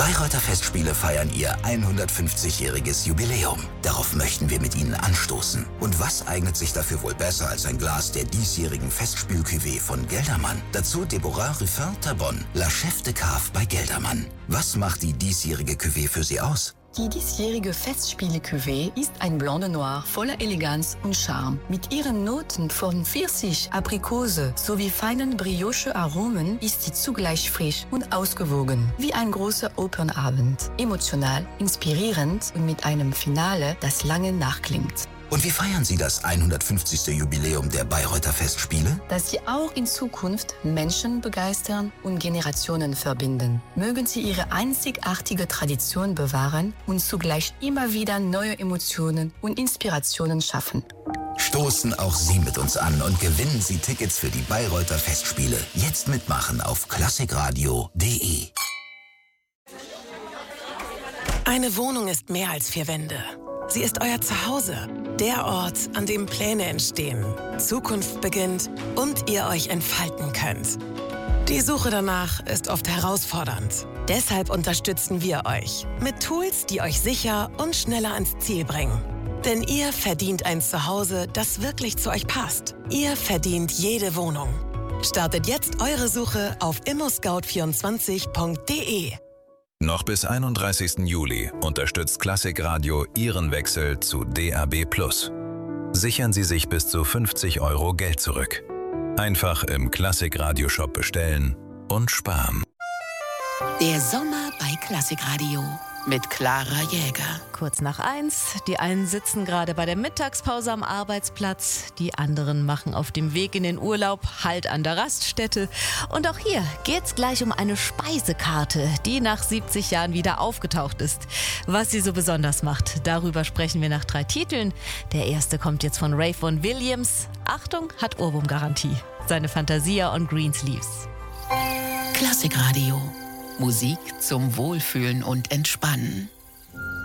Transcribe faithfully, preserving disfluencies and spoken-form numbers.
Bayreuther Festspiele feiern ihr hundertfünfzigjähriges Jubiläum. Darauf möchten wir mit Ihnen anstoßen. Und was eignet sich dafür wohl besser als ein Glas der diesjährigen Festspiel-Cuvée von Geldermann? Dazu Deborah Ruffin Tabonne, La Chef de Cave bei Geldermann. Was macht die diesjährige Cuvée für Sie aus? Die diesjährige Festspiele-Cuvée ist ein Blanc de Noir voller Eleganz und Charme. Mit ihren Noten von Pfirsich, Aprikose sowie feinen Brioche-Aromen ist sie zugleich frisch und ausgewogen. Wie ein großer Opernabend. Emotional, inspirierend und mit einem Finale, das lange nachklingt. Und wie feiern Sie das hundertfünfzigste Jubiläum der Bayreuther Festspiele? Dass Sie auch in Zukunft Menschen begeistern und Generationen verbinden. Mögen Sie Ihre einzigartige Tradition bewahren und zugleich immer wieder neue Emotionen und Inspirationen schaffen. Stoßen auch Sie mit uns an und gewinnen Sie Tickets für die Bayreuther Festspiele. Jetzt mitmachen auf klassikradio punkt de. Eine Wohnung ist mehr als vier Wände. Sie ist euer Zuhause, der Ort, an dem Pläne entstehen, Zukunft beginnt und ihr euch entfalten könnt. Die Suche danach ist oft herausfordernd. Deshalb unterstützen wir euch mit Tools, die euch sicher und schneller ans Ziel bringen. Denn ihr verdient ein Zuhause, das wirklich zu euch passt. Ihr verdient jede Wohnung. Startet jetzt eure Suche auf immoscout vierundzwanzig punkt de. Noch bis einunddreißigsten Juli unterstützt Klassikradio Ihren Wechsel zu D A B plus. Sichern Sie sich bis zu fünfzig Euro Geld zurück. Einfach im Klassikradio-Shop bestellen und sparen. Der Sommer bei Klassikradio mit Clara Jäger. Kurz nach eins. Die einen sitzen gerade bei der Mittagspause am Arbeitsplatz. Die anderen machen auf dem Weg in den Urlaub Halt an der Raststätte. Und auch hier geht's gleich um eine Speisekarte, die nach siebzig Jahren wieder aufgetaucht ist. Was sie so besonders macht, darüber sprechen wir nach drei Titeln. Der erste kommt jetzt von Ray Vaughan Williams. Achtung, hat Ohrwurmgarantie. Seine Fantasia on Greensleeves. Klassikradio. Musik zum Wohlfühlen und Entspannen.